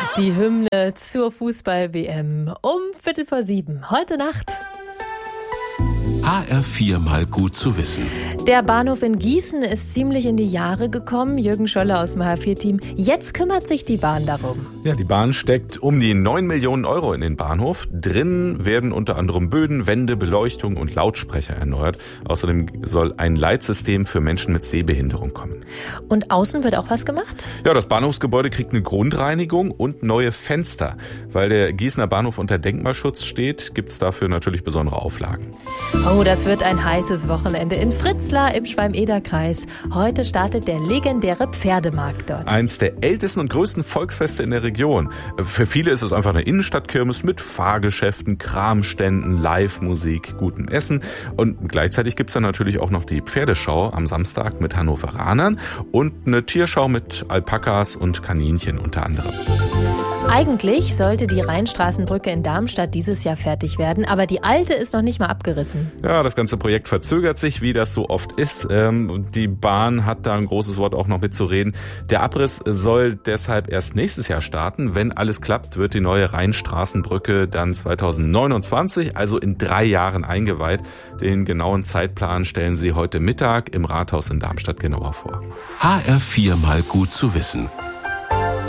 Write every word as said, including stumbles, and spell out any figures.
Die Hymne zur Fußball-W M um Viertel vor sieben. Heute Nacht. H R vier mal gut zu wissen. Der Bahnhof in Gießen ist ziemlich in die Jahre gekommen. Jürgen Scholler aus dem H R vier Team. Jetzt kümmert sich die Bahn darum. Ja, die Bahn steckt um die neun Millionen Euro in den Bahnhof. Drin werden unter anderem Böden, Wände, Beleuchtung und Lautsprecher erneuert. Außerdem soll ein Leitsystem für Menschen mit Sehbehinderung kommen. Und außen wird auch was gemacht? Ja, das Bahnhofsgebäude kriegt eine Grundreinigung und neue Fenster. Weil der Gießener Bahnhof unter Denkmalschutz steht, gibt es dafür natürlich besondere Auflagen. Oh, das wird ein heißes Wochenende in Fritzlar im Schwalm-Eder-Kreis. Heute startet der legendäre Pferdemarkt dort. Eins der ältesten und größten Volksfeste in der Region. Für viele ist es einfach eine Innenstadtkirmes mit Fahrgeschäften, Kramständen, Live-Musik, gutem Essen. Und gleichzeitig gibt es dann natürlich auch noch die Pferdeschau am Samstag mit Hannoveranern und eine Tierschau mit Alpakas und Kaninchen unter anderem. Eigentlich sollte die Rheinstraßenbrücke in Darmstadt dieses Jahr fertig werden, aber die alte ist noch nicht mal abgerissen. Ja, das ganze Projekt verzögert sich, wie das so oft ist. Ähm, die Bahn hat da ein großes Wort auch noch mitzureden. Der Abriss soll deshalb erst nächstes Jahr starten. Wenn alles klappt, wird die neue Rheinstraßenbrücke dann zweitausendneunundzwanzig, also in drei Jahren eingeweiht. Den genauen Zeitplan stellen sie heute Mittag im Rathaus in Darmstadt genauer vor. H R vier mal gut zu wissen.